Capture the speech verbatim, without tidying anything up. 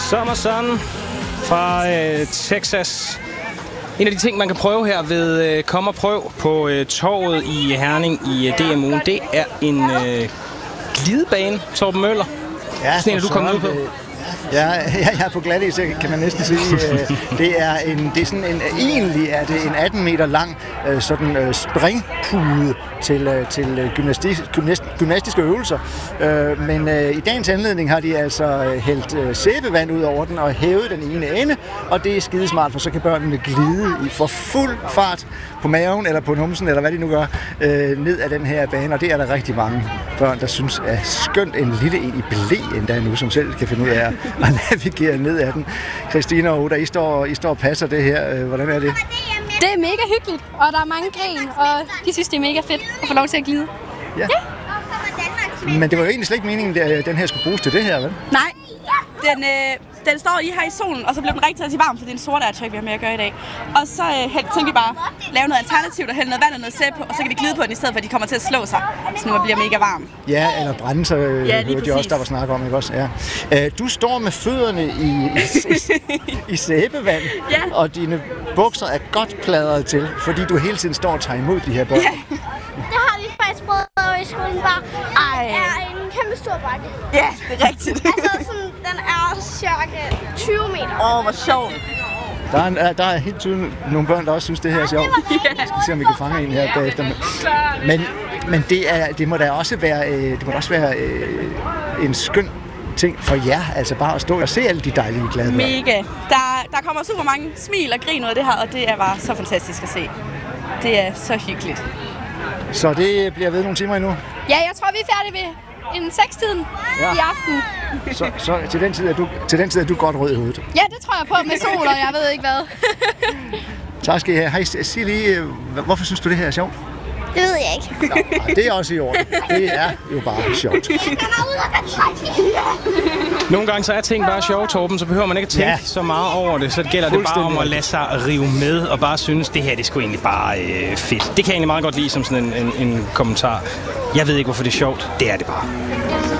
Summer Sun fra øh, Texas. En af de ting, man kan prøve her ved øh, Kom og Prøv på øh, torvet i Herning i øh, D M U'en, det er en øh, glidebane, Torben Møller. Ja, sådan en, er du kommet ud på? Ja, jeg er på glatis, kan man næsten sige. Det er en, det er sådan en, egentlig er det en atten meter lang sådan springpude til, til gymnastik, gymnast, gymnastiske øvelser. Men i dagens anledning har de altså hældt sæbevand ud over den og hævet den ene ende, og det er skidesmart, for så kan børnene glide i for fuld fart på maven eller på numsen, eller hvad de nu gør, ned ad den her bane, og det er der rigtig mange børn, der synes er skønt. En lille en i blæ endda nu, som selv kan finde ud af at navigere ned ad den. Christina og Oda, I står, I står og passer det her. Hvordan er det? Det er mega hyggeligt, og der er mange grin, og de synes, det er mega fedt at få lov til at glide. Ja. ja. Men det var jo egentlig slet ikke meningen, at den her skulle bruges til det her, vel? Nej. Den, øh, den står i her i solen, og så blev den rigtig rigtig varm, for det er en sort airtrack, vi har med at gøre i dag. Og så øh, tænkte vi bare, lave noget alternativt og hælde noget vand og noget sæbe på, og så kan de glide på den, i stedet for at de kommer til at slå sig, så nu bliver mega varm. Ja, eller brænde sig, ja, lige de også, der var snak om, ikke også? Ja. Øh, du står med fødderne i, i, i, i sæbevand, ja. Og dine bukser er godt pladret til, fordi du hele tiden står og tager imod de her børn. Ja. Det har vi faktisk prøvet over i skolen bare. Ej. Det er en kæmpe stor bakke. Ja, det er rigtigt. Altså sådan, den er cirka tyve meter. Åh, oh, hvor sjovt. Der er, der er helt tydeligt nogle børn, der også synes, det her er sjovt. Jeg skal se, om vi kan fange en her bagefter. Men, men det, er, det må da også være, det må da også være en skøn ting for jer, altså bare at stå og se alle de dejlige glade børn. Mega. Der, der kommer super mange smil og grin ud af det her, og det er bare så fantastisk at se. Det er så hyggeligt. Så det bliver ved nogle timer endnu? Ja, jeg tror, vi er færdige ved en seks-tiden ja. i aften. Så, så til, den tid er du, til den tid er du godt rød i hovedet? Ja, det tror jeg på med sol, og jeg ved ikke hvad. Tak skal I have. Hej, sig lige, hvorfor synes du det her er sjovt? Det ved jeg ikke. Nå, det er også i orden. Det er jo bare sjovt. Nogle gange så er ting bare sjovt, Torben, så behøver man ikke tænke ja. så meget over det. Så gælder det bare om at lade sig rive med og bare synes, det her det er sgu egentlig bare øh, fedt. Det kan jeg egentlig meget godt lide som sådan en, en, en kommentar. Jeg ved ikke, hvorfor det er sjovt. Det er det bare.